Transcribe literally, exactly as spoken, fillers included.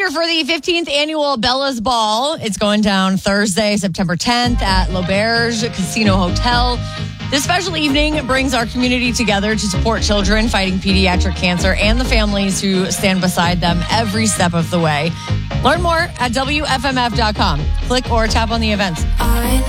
reminder for the fifteenth annual Bella's Ball. It's going down Thursday, September tenth at L'Auberge Casino Hotel. This special evening brings our community together to support children fighting pediatric cancer and the families who stand beside them every step of the way. Learn more at W F M F dot com. Click or tap on the events.